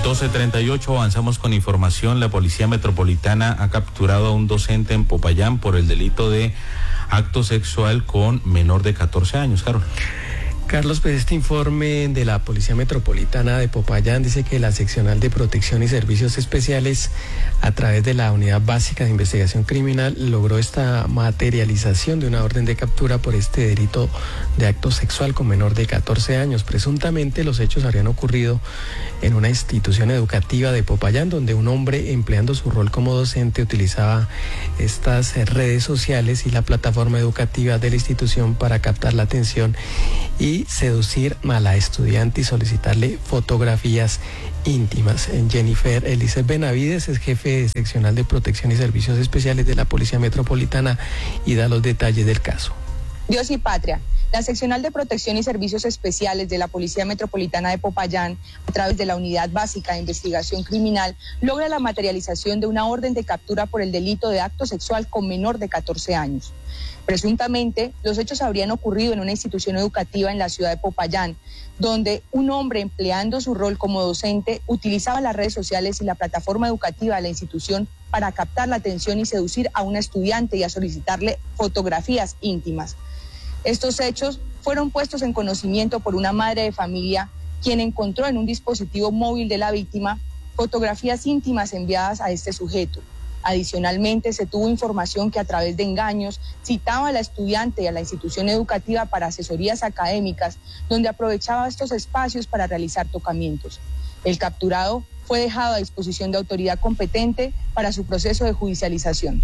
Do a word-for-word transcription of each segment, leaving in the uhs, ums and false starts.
doce treinta y ocho, avanzamos con información. La Policía Metropolitana ha capturado a un docente en Popayán por el delito de acto sexual con menor de catorce años. Carol. Carlos, pues este informe de la Policía Metropolitana de Popayán dice que la Seccional de Protección y Servicios Especiales, a través de la Unidad Básica de Investigación Criminal, logró esta materialización de una orden de captura por este delito de acto sexual con menor de catorce años. Presuntamente los hechos habrían ocurrido en una institución educativa de Popayán, donde un hombre, empleando su rol como docente, utilizaba estas redes sociales y la plataforma educativa de la institución para captar la atención y seducir a la estudiante y solicitarle fotografías íntimas. Jennifer Elizabeth Benavides es jefe seccional de Protección y Servicios Especiales de la Policía Metropolitana y da los detalles del caso. Dios y patria. La Seccional de Protección y Servicios Especiales de la Policía Metropolitana de Popayán, a través de la Unidad Básica de Investigación Criminal, logra la materialización de una orden de captura por el delito de acto sexual con menor de catorce años. Presuntamente, los hechos habrían ocurrido en una institución educativa en la ciudad de Popayán, donde un hombre, empleando su rol como docente, utilizaba las redes sociales y la plataforma educativa de la institución para captar la atención y seducir a una estudiante y a solicitarle fotografías íntimas. Estos hechos fueron puestos en conocimiento por una madre de familia, quien encontró en un dispositivo móvil de la víctima fotografías íntimas enviadas a este sujeto. Adicionalmente, se tuvo información que a través de engaños citaba a la estudiante y a la institución educativa para asesorías académicas, donde aprovechaba estos espacios para realizar tocamientos. El capturado fue dejado a disposición de autoridad competente para su proceso de judicialización.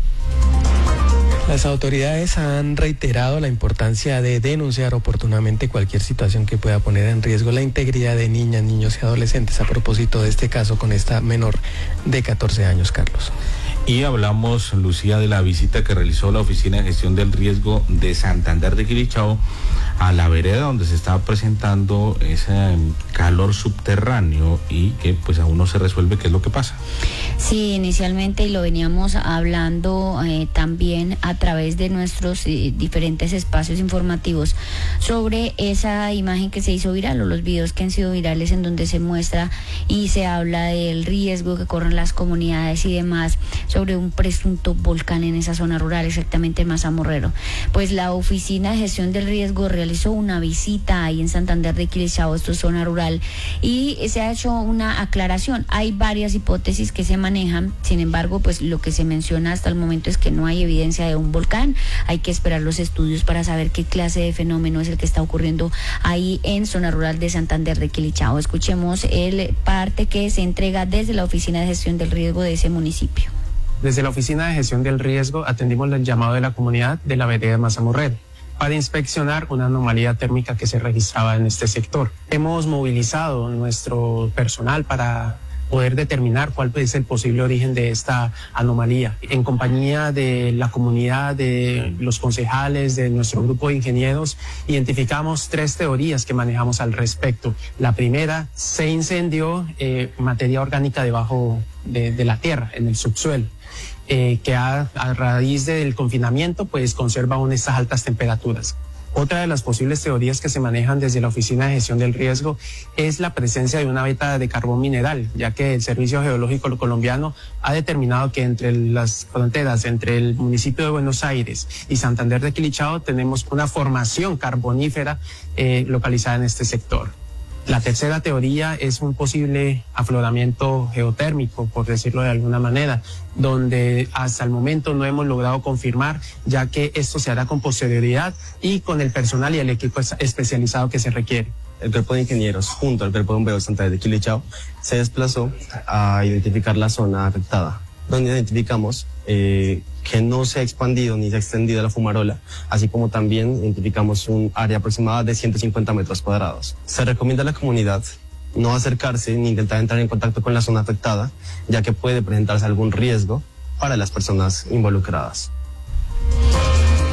Las autoridades han reiterado la importancia de denunciar oportunamente cualquier situación que pueda poner en riesgo la integridad de niñas, niños y adolescentes a propósito de este caso con esta menor de catorce años, Carlos. Y hablamos, Lucía, de la visita que realizó la Oficina de Gestión del Riesgo de Santander de Quilichao a la vereda donde se estaba presentando ese calor subterráneo y que pues aún no se resuelve qué es lo que pasa. Sí, inicialmente, y lo veníamos hablando eh, también a través de nuestros eh, diferentes espacios informativos sobre esa imagen que se hizo viral o los videos que han sido virales en donde se muestra y se habla del riesgo que corren las comunidades y demás sobre un presunto volcán en esa zona rural, exactamente en Mazamorrero. Pues la Oficina de Gestión del Riesgo realizó una visita ahí en Santander de Quilichao, esto es zona rural, y se ha hecho una aclaración. Hay varias hipótesis que se manejan, sin embargo, pues lo que se menciona hasta el momento es que no hay evidencia de un volcán. Hay que esperar los estudios para saber qué clase de fenómeno es el que está ocurriendo ahí en zona rural de Santander de Quilichao. Escuchemos el parte que se entrega desde la Oficina de Gestión del Riesgo de ese municipio. Desde la Oficina de Gestión del Riesgo atendimos el llamado de la comunidad de la vereda de Mazamorrero para inspeccionar una anomalía térmica que se registraba en este sector. Hemos movilizado nuestro personal para poder determinar cuál es el posible origen de esta anomalía. En compañía de la comunidad, de los concejales, de nuestro grupo de ingenieros, identificamos tres teorías que manejamos al respecto. La primera, se incendió eh, materia orgánica debajo de, de la tierra, en el subsuelo. Eh, que a, a raíz del confinamiento pues conserva aún estas altas temperaturas. Otra de las posibles teorías que se manejan desde la Oficina de Gestión del Riesgo es la presencia de una veta de carbón mineral, ya que el Servicio Geológico Colombiano ha determinado que entre las fronteras, entre el municipio de Buenos Aires y Santander de Quilichao, tenemos una formación carbonífera eh, localizada en este sector. La tercera teoría es un posible afloramiento geotérmico, por decirlo de alguna manera, donde hasta el momento no hemos logrado confirmar, ya que esto se hará con posterioridad y con el personal y el equipo especializado que se requiere. El cuerpo de ingenieros, junto al cuerpo de bomberos de Santander de Quilichao, se desplazó a identificar la zona afectada, donde identificamos eh, que no se ha expandido ni se ha extendido la fumarola, así como también identificamos un área aproximada de ciento cincuenta metros cuadrados. Se recomienda a la comunidad no acercarse ni intentar entrar en contacto con la zona afectada, ya que puede presentarse algún riesgo para las personas involucradas. Ahí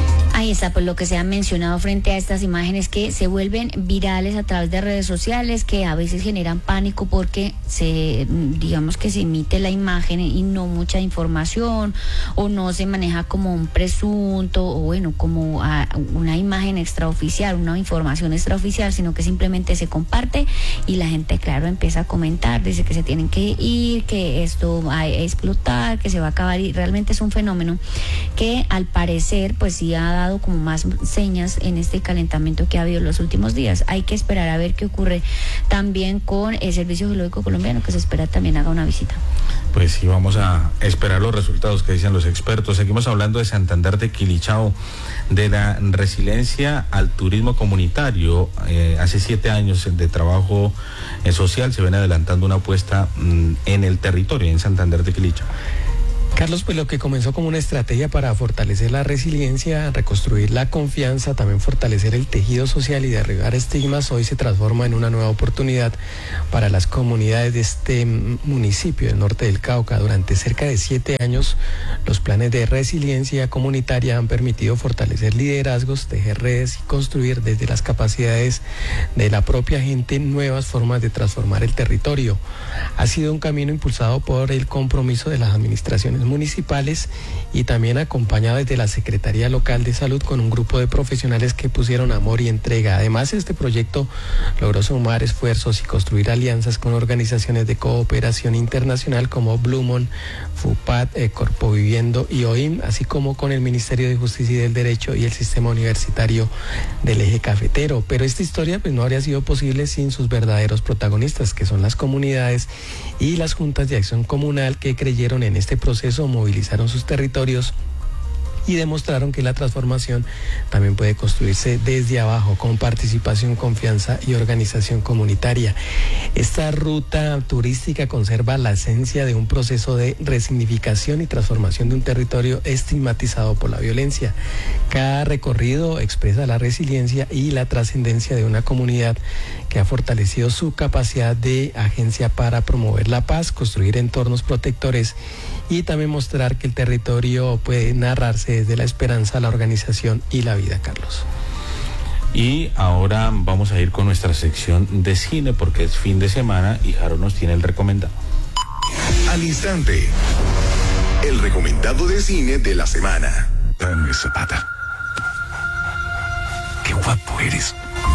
Ahí está, pues lo que se ha mencionado frente a estas imágenes que se vuelven virales a través de redes sociales, que a veces generan pánico porque se, digamos que se emite la imagen y no mucha información, o no se maneja como un presunto, o bueno, como a una imagen extraoficial, una información extraoficial, sino que simplemente se comparte y la gente, claro, empieza a comentar, dice que se tienen que ir, que esto va a explotar, que se va a acabar, y realmente es un fenómeno que al parecer pues sí ha dado como más señas en este calentamiento que ha habido en los últimos días. Hay que esperar a ver qué ocurre también con el Servicio Geológico Colombiano, que se espera también haga una visita. Pues sí, vamos a esperar los resultados que dicen los expertos. Seguimos hablando de Santander de Quilichao, de la resiliencia al turismo comunitario. Eh, hace siete años de trabajo eh, social se ven adelantando una apuesta mm, en el territorio, en Santander de Quilichao. Carlos, pues lo que comenzó como una estrategia para fortalecer la resiliencia, reconstruir la confianza, también fortalecer el tejido social y derribar estigmas, hoy se transforma en una nueva oportunidad para las comunidades de este municipio del norte del Cauca. Durante cerca de siete años, los planes de resiliencia comunitaria han permitido fortalecer liderazgos, tejer redes y construir desde las capacidades de la propia gente nuevas formas de transformar el territorio. Ha sido un camino impulsado por el compromiso de las administraciones municipales y también acompañado desde la Secretaría Local de Salud con un grupo de profesionales que pusieron amor y entrega. Además, este proyecto logró sumar esfuerzos y construir alianzas con organizaciones de cooperación internacional como Blumon, FUPAD, eh, Corpo Viviendo y O I M, así como con el Ministerio de Justicia y del Derecho y el Sistema Universitario del Eje Cafetero. Pero esta historia pues no habría sido posible sin sus verdaderos protagonistas, que son las comunidades y las juntas de acción comunal que creyeron en este proceso, movilizaron sus territorios y demostraron que la transformación también puede construirse desde abajo, con participación, confianza y organización comunitaria. Esta ruta turística conserva la esencia de un proceso de resignificación y transformación de un territorio estigmatizado por la violencia. Cada recorrido expresa la resiliencia y la trascendencia de una comunidad que ha fortalecido su capacidad de agencia para promover la paz, construir entornos protectores y también mostrar que el territorio puede narrarse desde la esperanza, la organización y la vida, Carlos. Y ahora vamos a ir con nuestra sección de cine porque es fin de semana y Jaro nos tiene el recomendado. Al instante, el recomendado de cine de la semana. Dame Zapata. Qué guapo eres.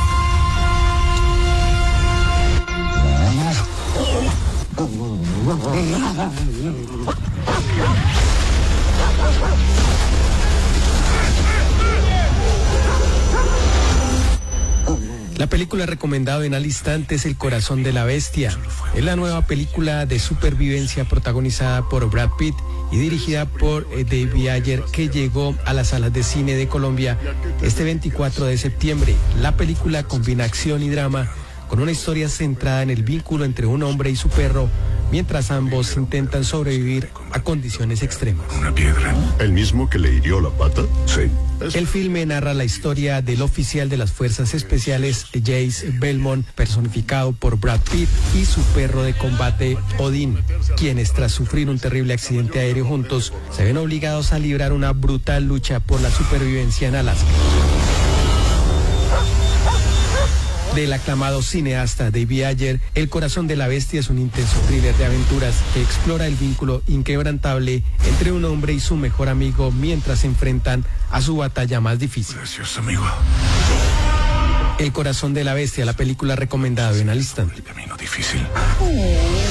La película recomendada en al instante es El Corazón de la Bestia. Es la nueva película de supervivencia protagonizada por Brad Pitt y dirigida por eh, David Ayer, que llegó a las salas de cine de Colombia este veinticuatro de septiembre. La película combina acción y drama con una historia centrada en el vínculo entre un hombre y su perro, mientras ambos intentan sobrevivir a condiciones extremas. Una piedra. ¿El mismo que le hirió la pata? Sí. El filme narra la historia del oficial de las Fuerzas Especiales, Jace Belmont, personificado por Brad Pitt, y su perro de combate, Odin, quienes tras sufrir un terrible accidente aéreo juntos, se ven obligados a librar una brutal lucha por la supervivencia en Alaska. Del aclamado cineasta David Ayer, El Corazón de la Bestia es un intenso thriller de aventuras que explora el vínculo inquebrantable entre un hombre y su mejor amigo mientras se enfrentan a su batalla más difícil. Gracias, amigo. El Corazón de la Bestia, la película recomendada en al instante. El camino difícil.